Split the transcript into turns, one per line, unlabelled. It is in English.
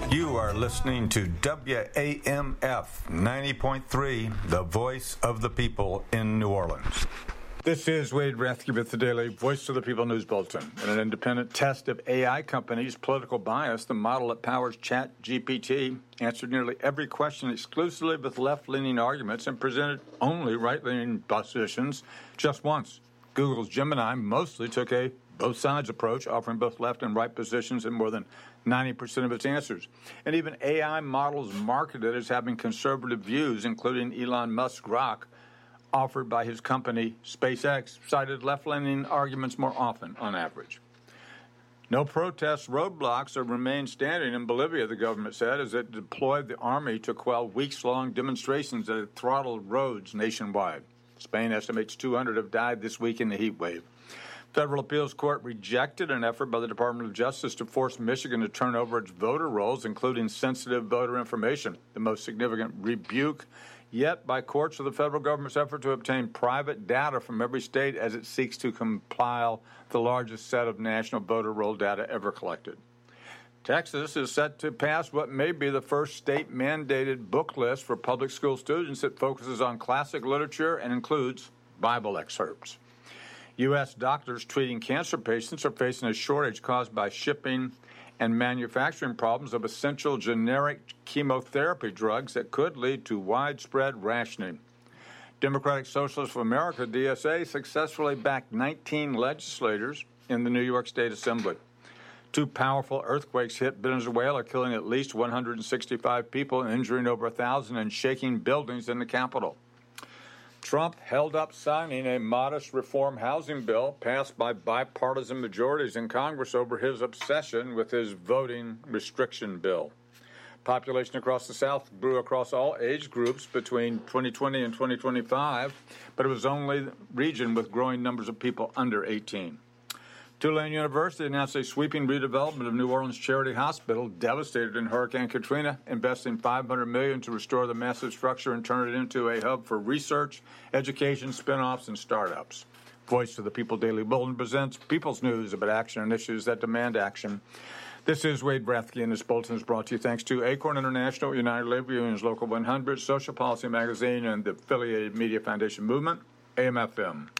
You are listening to WAMF 90.3, the voice of the people in New Orleans. This is Wade Rathke with the Daily Voice of the People News Bulletin. In an independent test of AI companies' political bias, the model that powers ChatGPT answered nearly every question exclusively with left-leaning arguments and presented only right-leaning positions just once. Google's Gemini mostly took a both-sides approach, offering both left and right positions in more than 90% of its answers. And even AI models marketed as having conservative views, including Elon Musk's Grok, offered by his company SpaceX, cited left-leaning arguments more often on average. No protests, roadblocks, or remain standing in Bolivia, the government said, as it deployed the army to quell weeks-long demonstrations that had throttled roads nationwide. Spain estimates 200 have died this week in the heat wave. Federal appeals court rejected an effort by the Department of Justice to force Michigan to turn over its voter rolls, including sensitive voter information, the most significant rebuke yet by courts of the federal government's effort to obtain private data from every state as it seeks to compile the largest set of national voter roll data ever collected. Texas is set to pass what may be the first state-mandated book list for public school students that focuses on classic literature and includes Bible excerpts. U.S. doctors treating cancer patients are facing a shortage caused by shipping and manufacturing problems of essential generic chemotherapy drugs that could lead to widespread rationing. Democratic Socialists of America, DSA, successfully backed 19 legislators in the New York State Assembly. Two powerful earthquakes hit Venezuela, killing at least 165 people and injuring over 1,000 and shaking buildings in the capital. Trump held up signing a modest reform housing bill passed by bipartisan majorities in Congress over his obsession with his voting restriction bill. Population across the South grew across all age groups between 2020 and 2025, but it was only the region with growing numbers of people under 18. Tulane University announced a sweeping redevelopment of New Orleans Charity Hospital, devastated in Hurricane Katrina, investing $500 million to restore the massive structure and turn it into a hub for research, education, spin-offs, and startups. Voice of the People Daily Bulletin presents People's News about action and issues that demand action. This is Wade Rathke, and this bulletin is brought to you thanks to Acorn International, United Labor Unions Local 100, Social Policy Magazine, and the affiliated Media Foundation Movement, AM/FM.